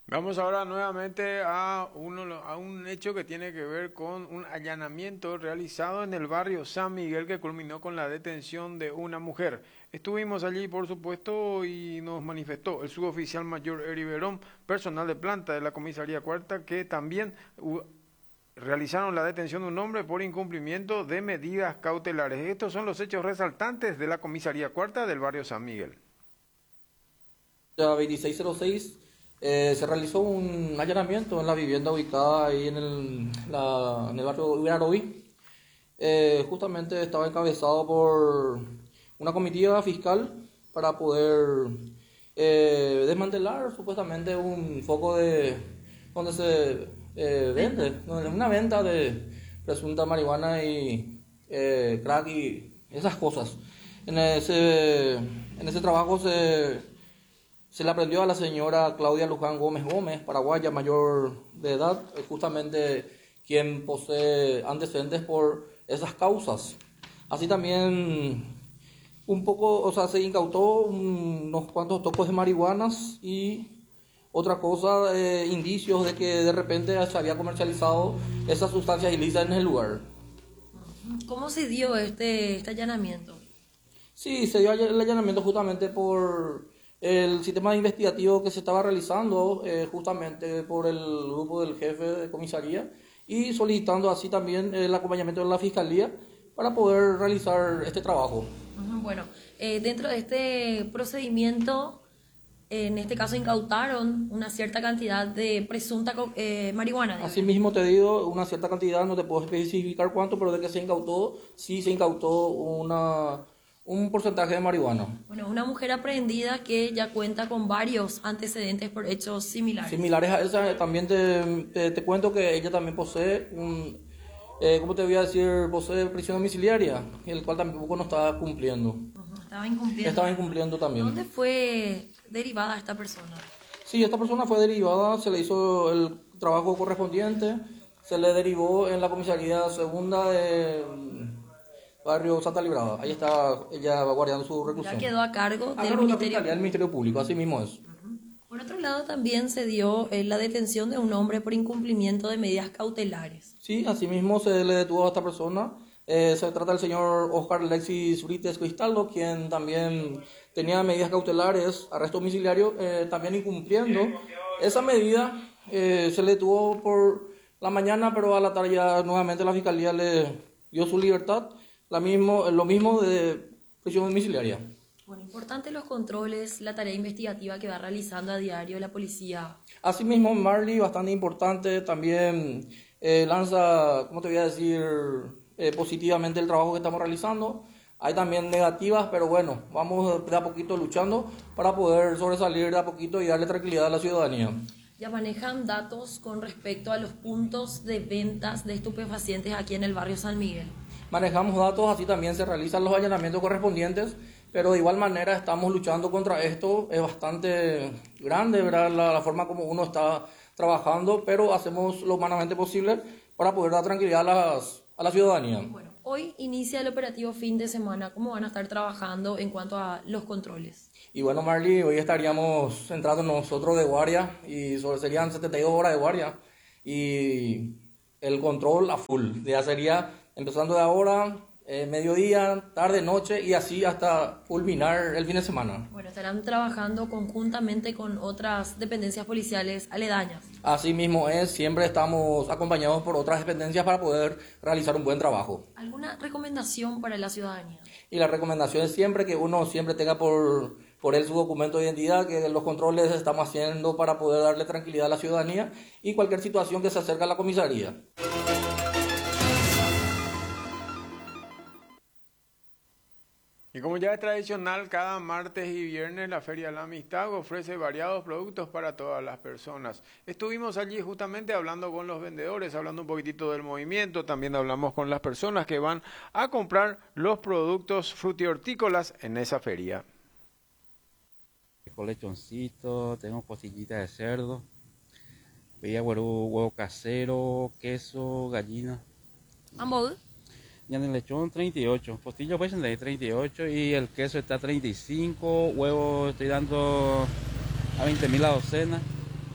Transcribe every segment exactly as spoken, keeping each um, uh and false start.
Vamos ahora nuevamente a, uno, a un hecho que tiene que ver con un allanamiento realizado en el barrio San Miguel que culminó con la detención de una mujer. Estuvimos allí, por supuesto, y nos manifestó el suboficial mayor Eri Verón, personal de planta de la comisaría cuarta, que también uh, realizaron la detención de un hombre por incumplimiento de medidas cautelares. Estos son los hechos resaltantes de la comisaría cuarta del barrio San Miguel. Ya veintiséis cero seis eh, se realizó un allanamiento en la vivienda ubicada ahí en el, la, en el barrio Ubiaroví. Eh, justamente estaba encabezado por una comitiva fiscal para poder eh, desmantelar supuestamente un foco de donde se eh, vende, donde una venta de presunta marihuana y eh, crack y esas cosas. En ese, en ese trabajo se Se le aprendió a la señora Claudia Luján Gómez Gómez, paraguaya mayor de edad, justamente quien posee antecedentes por esas causas. Así también un poco, o sea, se incautó unos cuantos tocos de marihuanas y otra cosa, eh, indicios de que de repente se había comercializado esas sustancias ilícitas en el lugar. ¿Cómo se dio este, este allanamiento? Sí, se dio el allanamiento justamente por el sistema investigativo que se estaba realizando eh, justamente por el grupo del jefe de comisaría y solicitando así también el acompañamiento de la fiscalía para poder realizar este trabajo. Bueno, eh, dentro de este procedimiento, en este caso incautaron una cierta cantidad de presunta eh, marihuana. Así mismo te digo, una cierta cantidad, no te puedo especificar cuánto, pero de que se incautó, sí se incautó una... un porcentaje de marihuana. Bueno, una mujer aprehendida que ya cuenta con varios antecedentes por hechos similares. Similares a esa, también te, te, te cuento que ella también posee un, eh, ¿cómo te voy a decir? Posee prisión domiciliaria, el cual tampoco no estaba cumpliendo. Uh-huh. Estaba incumpliendo. Estaba incumpliendo también. ¿Dónde fue derivada esta persona? Sí, esta persona fue derivada, se le hizo el trabajo correspondiente, se le derivó en la comisaría segunda de barrio Santa Librada. Ahí está ella guardando su reclusión. Ya quedó a cargo a del cargo Ministerio del Ministerio Público, así mismo es. Uh-huh. Por otro lado, también se dio eh, la detención de un hombre por incumplimiento de medidas cautelares. Sí, así mismo se le detuvo a esta persona. Eh, se trata del señor Oscar Alexis Brites Cristaldo, quien también tenía medidas cautelares, arresto domiciliario, eh, también incumpliendo. Esa medida eh, se le detuvo por la mañana, pero a la tarde ya nuevamente la fiscalía le dio su libertad. La mismo, lo mismo de prisión domiciliaria. Bueno, importante los controles, la tarea investigativa que va realizando a diario la policía. Asimismo, Marley, bastante importante, también eh, lanza, ¿cómo te voy a decir?, eh, positivamente el trabajo que estamos realizando. Hay también negativas, pero bueno, vamos de a poquito luchando para poder sobresalir de a poquito y darle tranquilidad a la ciudadanía. Ya manejan datos con respecto a los puntos de ventas de estupefacientes aquí en el barrio San Miguel. Manejamos datos, así también se realizan los allanamientos correspondientes, pero de igual manera estamos luchando contra esto. Es bastante grande, ¿verdad?, la, la forma como uno está trabajando, pero hacemos lo humanamente posible para poder dar tranquilidad a, las, a la ciudadanía. Bueno, hoy inicia el operativo fin de semana. ¿Cómo van a estar trabajando en cuanto a los controles? Y bueno, Marley, hoy estaríamos entrando nosotros de guardia y sobre serían setenta y dos horas de guardia y el control a full. Ya sería empezando de ahora, eh, mediodía, tarde, noche y así hasta culminar el fin de semana. Bueno, estarán trabajando conjuntamente con otras dependencias policiales aledañas. Así mismo es, siempre estamos acompañados por otras dependencias para poder realizar un buen trabajo. ¿Alguna recomendación para la ciudadanía? Y la recomendación es siempre que uno siempre tenga por, por él su documento de identidad, que los controles estamos haciendo para poder darle tranquilidad a la ciudadanía y cualquier situación que se acerque a la comisaría. Y como ya es tradicional, cada martes y viernes la Feria de la Amistad ofrece variados productos para todas las personas. Estuvimos allí justamente hablando con los vendedores, hablando un poquitito del movimiento, también hablamos con las personas que van a comprar los productos frutihortícolas en esa feria. Tengo lechoncito, tengo costillitas de cerdo, pedía huevo, huevo casero, queso, gallina. ¿Ambos? Y en el lechón treinta y ocho, costillas pues de treinta y ocho y el queso está treinta y cinco, huevo estoy dando a veinte mil la docena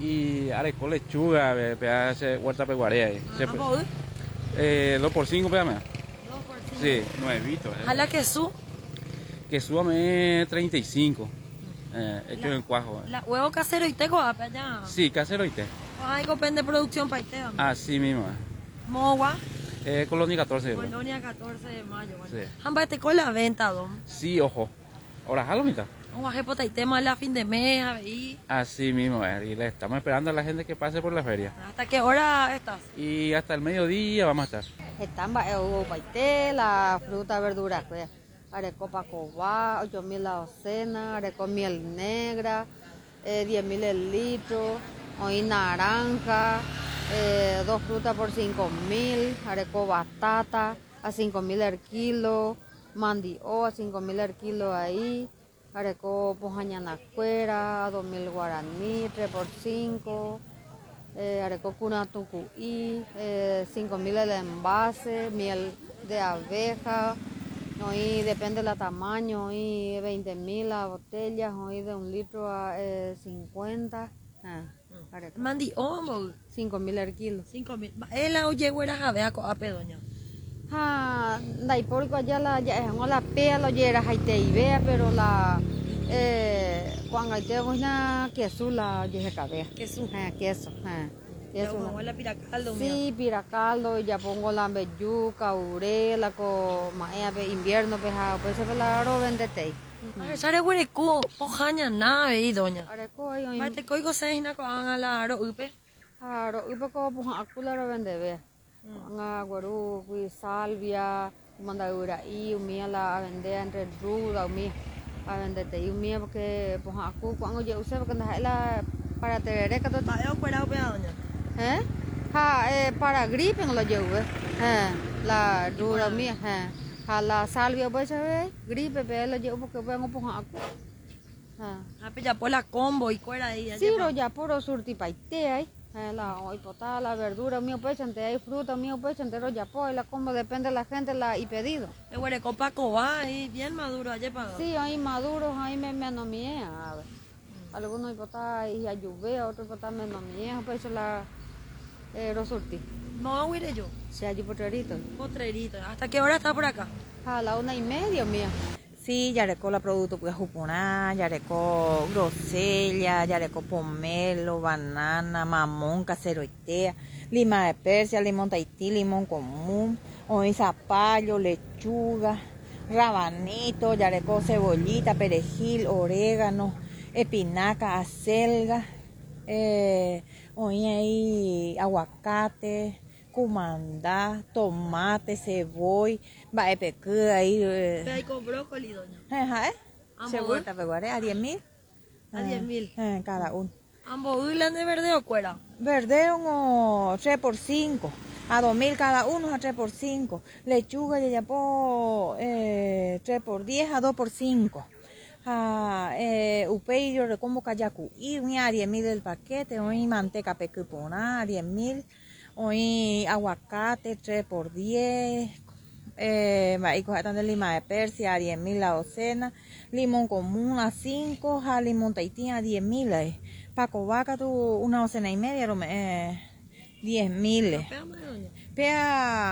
y areco lechuga, ve- vea ese huerta pecuaria ahí. Se- Ambos hoy, eh, dos por cinco, péame. dos por cinco. Sí, nuevito. Eh. A la que su, Que súbame treinta y cinco. Eh, hecho La- en cuajo. eh. la huevo casero y teco apa allá. Sí, casero y té. Ay, copen de producción para te. Así mismo. eh. Mogua, Eh, Colonia catorce. ¿no? Colonia catorce de mayo. Bueno. Sí. Amba te con la venta, don. Sí, ojo. Ahora, jalo mitad. Un guaje y tema a fin de mes, a ver, y Así mismo. eh, Y le estamos esperando a la gente que pase por la feria. ¿hasta qué hora estás? Y hasta el mediodía vamos a estar. Están ba- eh, hubo paité, la fruta, verduras, pues. Areco pacobá, ocho mil la docena, areco miel negra, eh, diez mil el litro, hoy naranja, eh, dos frutas por cinco mil, areco batata a cinco mil el kilo, mandio a cinco mil el kilo ahí, areco pojañanacuera, dos mil guaraní, tres por cinco. Eh, areco cuna tucuí, eh, cinco mil el envase, miel de abeja, hoy depende del tamaño, hoy veinte mil la botella, hoy de un litro a eh, cincuenta, ah, areco. Mandi, oh, cinco mil el kilo. cinco mil. Él la oye, güera, jabe, a coape, doña. Ah, dai porco allá la ya es la pea lo yera haite y vea, pero la eh cuando te voy na queso la yeje cabeza. Queso. Ah, queso, ah. Ya, Queso. como la piracaldo, Sí, piracaldo, y ya pongo la yuca, urela, con maea, invierno, peja, pues se la ro vendete. A sare huereco, pojaña nave, y doña. Areco yo Parte coigo seina con a la aro upe. aro, y poco pues acula ro vende ve. Nga guaru, kui salvia, manda ura y umia la vende entre ruda umia. A vendete y umia porque pues acu cuando yo usé porque la para terere que todo Vaya, fuera, upe, doña. ¿Eh? Ha, eh, para gripe no lo llevo, eh. La dura mía, eh. Ha, la salvia, pues, ¿sabes? Gripe, pero lo llevo porque vengo por acu. A ya por la combo y fuera ahí. Sí, lo ya puro surti paite ahí. La hoy potada, la verdura, mío pues, ante hay fruta, mío pues, entero ya pues, la como depende de la gente la y pedido. El huereco paco va ahí, bien maduro, ayer para. Sí, ahí maduros, ahí me menos mía, a ver. Algunos hipotadas y ayuvé, otros hipotadas menos mía, pues, la eh, lo surti. No, a huire yo. Si allí potrerito. Potrerito. ¿Hasta qué hora está por acá? A la una y media, mía. Sí, yareco la producto pues jupuná, yareco grosella, yareco pomelo, banana, mamón, caceroitea, lima de Persia, limón Tahití, limón común, hoy zapallo, lechuga, rabanito, yareco cebollita, perejil, orégano, espinaca, acelga, eh, hoy hay aguacate, cumandá, tomate, cebolla, va a pecar ahí. Pe ahí con brócoli, doña. Ajá, ¿eh? Ambos Se dos. vuelta a pegar, ¿eh? A diez mil. A diez mil. Eh, cada uno. ¿Ambos huilan de verde o cuera? Verde, uno tres por cinco. A dos mil cada uno, a tres por cinco. Lechuga, ya ya por eh, tres por diez, a dos por cinco. Ah, eh, upey, yo recombo cayacu. Y a diez mil el paquete. Hoy manteca pecuponá, a diez mil. Hoy aguacate, tres por diez. Eh, y cogetan de lima de Persia a diez mil la docena, limón común a cinco, a limón Tahití a diez mil, eh. Paco vaca tu una docena y media, eh, diez mil. Péame, doña. Pea